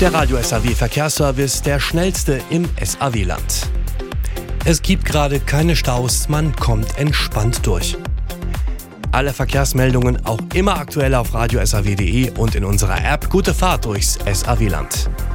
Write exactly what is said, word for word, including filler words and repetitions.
Der Radio S A W Verkehrsservice, der schnellste im S A W-Land. Es gibt gerade keine Staus, man kommt entspannt durch. Alle Verkehrsmeldungen auch immer aktuell auf radio s a w punkt d e und in unserer App. Gute Fahrt durchs S A W-Land.